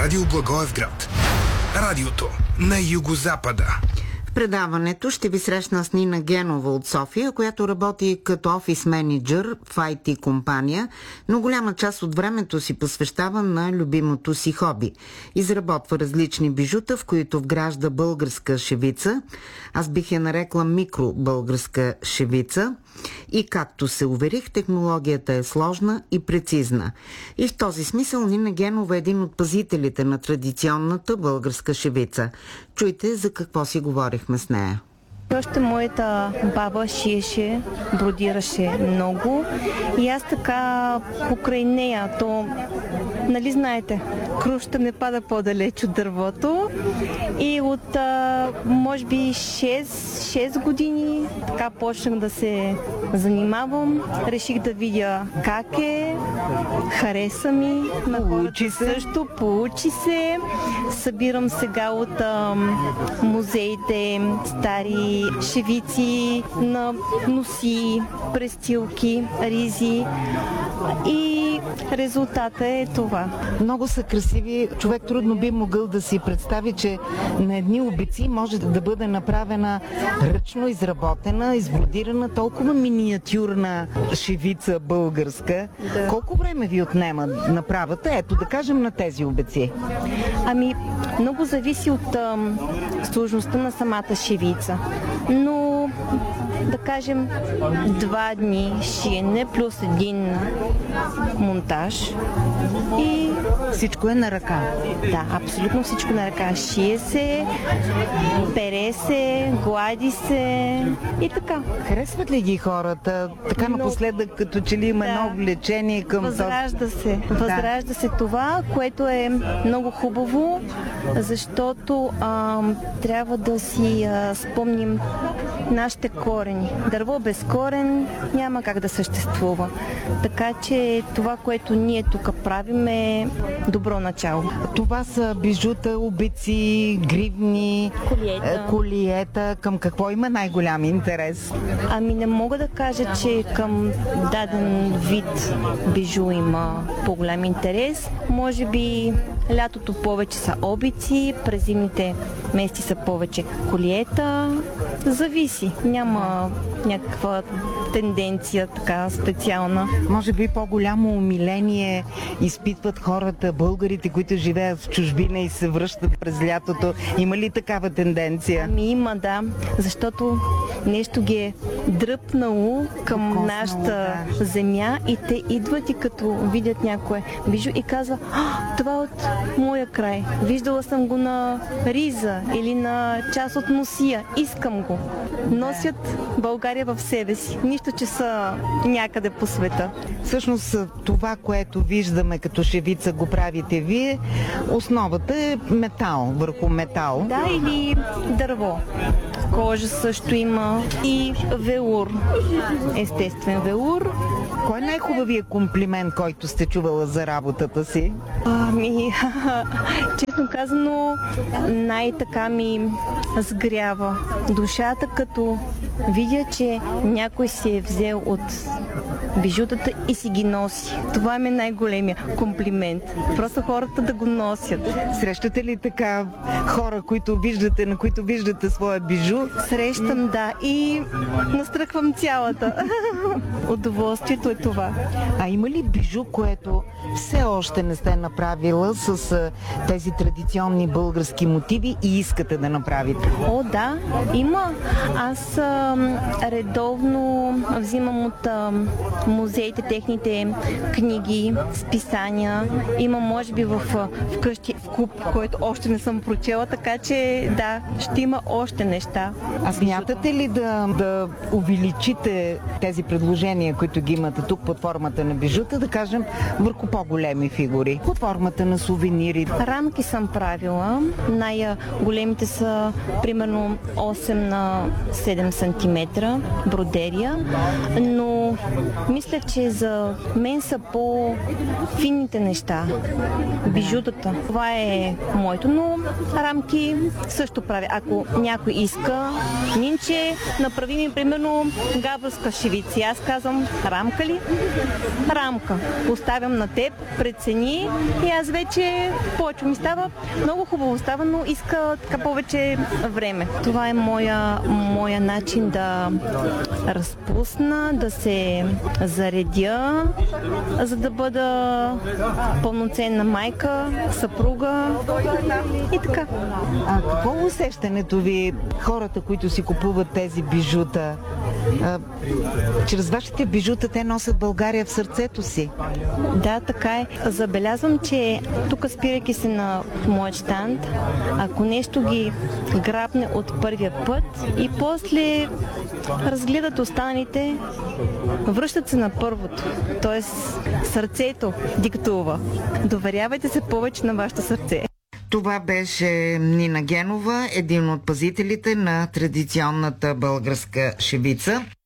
Радио Благоевград. Радиото на югозапада. В предаването ще ви срещна с Нина Генова от София, която работи като офис менеджер в IT компания, но голяма част от времето си посвещава на любимото си хоби. Изработва различни бижута, в които вгражда българска шевица. Аз бих я нарекла микробългарска шевица. И както се уверих, технологията е сложна и прецизна. И в този смисъл Нина Генова е един от пазителите на традиционната българска шевица. Чуйте за какво си говорихме с нея. Още моята баба шиеше, бродираше много и аз така покрай нея, то, нали знаете, крушата не пада по-далеч от дървото и от може би 6 години така почнах да се занимавам, реших да видя как е, хареса ми, Получи се. Също получи се, събирам сега от музеите стари шевици на носи, престилки, ризи и резултатът е това. Много са красиви. Човек трудно би могъл да си представи, че на едни обици може да бъде направена ръчно изработена, избродирана, толкова миниатюрна шевица българска. Да. Колко време ви отнема направата? Ето, да кажем на тези обици. Ами, много зависи от сложността на самата шевица. Но, да кажем, 2 дни шиене плюс 1 монтаж и всичко е на ръка. Да, абсолютно всичко на ръка. Шие се, пере се, глади се и така. Харесват ли ги хората? Така напоследък, като че ли има едно влечение към... Възражда се това, което е много хубаво, защото трябва да си спомним нашите корени. Дърво без корен няма как да съществува. Така че това, което ние тук правим, е добро начало. Това са бижута, обици, гривни, колиета. Към какво има най-голям интерес? Ами не мога да кажа, че към даден вид бижу има по-голям интерес. Може би лятото повече са обици, през зимните месеци са повече колиета. Зависи. Няма някаква тенденция така специална. Може би по-голямо умиление изпитват хората, българите, които живеят в чужбина и се връщат през лятото. Има ли такава тенденция? Ами има, да. Защото нещо ги е дръпнало към нашата земя и те идват и като видят някое бижу и казва: това е от моя край. Виждала съм го на риза или на част от носия. Искам го. Носят България в себе си. Нищо, че са някъде по света. Всъщност това, което виждаме като шевица, го правите вие. Основата е метал, върху метал. Да, или дърво. Кожа също има и велур. Естествен велур. Кой е най-хубавият комплимент, който сте чувала за работата си? Ами, честно казано, най-така ми сгрява душата, като видя, че някой си е взел от бижутата и си ги носи. Това ми е най-големия комплимент. Просто хората да го носят. Срещате ли така хора, които виждате, на които виждате своя бижу? Срещам, да. И настръхвам цялата. Удоволствието е това. А има ли бижу, което все още не сте направила с тези традиционни български мотиви и искате да направите? О, да, има. Аз редовно взимам от музеите техните книги, списания. Има, може би, вкъщи в клуб, който още не съм прочела, така че да, ще има още неща. А смятате ли да увеличите тези предложения, които ги имате тук под формата на бижута, да кажем, върху по-големи фигури, под формата на сувенири? Рамки съм правила. Най-големите са примерно 8 на 7 см бродерия, но Мисля, че за мен са по-финните неща. Бижутата. Това е моето, но рамки също правя. Ако някой иска, Нинче, направи ми примерно габърска шевица. Аз казвам, рамка ли? Рамка. Поставям на теб, прецени и аз вече повече ми става. Много хубаво става, но иска така повече време. Това е моя начин да разпусна, да се заредя, за да бъда пълноценна майка, съпруга и така. А какво е усещането ви, хората, които си купуват тези бижута? Чрез вашите бижута те носят България в сърцето си. Да, така е. Забелязвам, че тук, спирайки се на моят щанд, ако нещо ги грабне от първия път и после разгледат останалите, връщат се на първото. Тоест сърцето диктува. Доверявайте се повече на вашето сърце. Това беше Нина Генова, един от пазителите на традиционната българска шевица.